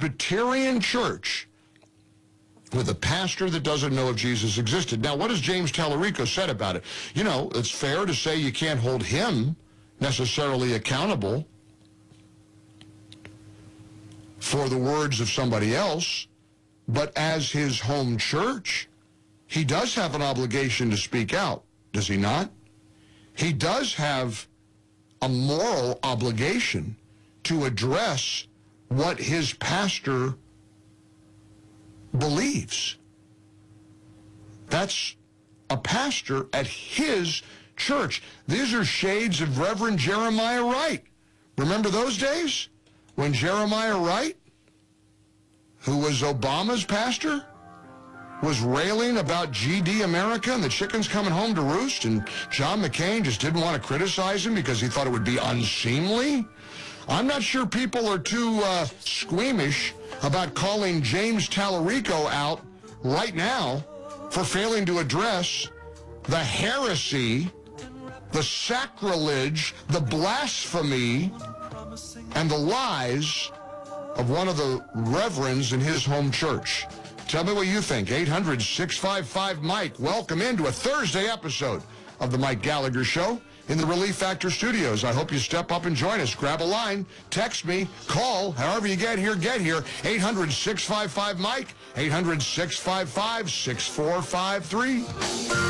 Presbyterian church with a pastor that doesn't know if Jesus existed. Now, what has James Tallarico said about it? You know, it's fair to say you can't hold him necessarily accountable for the words of somebody else, but as his home church, he does have an obligation to speak out, does he not? He does have a moral obligation to address what his pastor believes. That's a pastor at his church. These are shades of Reverend Jeremiah Wright. Remember those days when Jeremiah Wright, who was Obama's pastor, was railing about GD America and the chickens coming home to roost, and John McCain just didn't want to criticize him because he thought it would be unseemly? I'm not sure people are too squeamish about calling James Tallarico out right now for failing to address the heresy, the sacrilege, the blasphemy, and the lies of one of the reverends in his home church. Tell me what you think. 800-655-MIKE. Welcome into a Thursday episode of the Mike Gallagher Show in the Relief Factor Studios. I hope you step up and join us. Grab a line, text me, call, however you get here, 800-655-MIKE, 800-655-6453.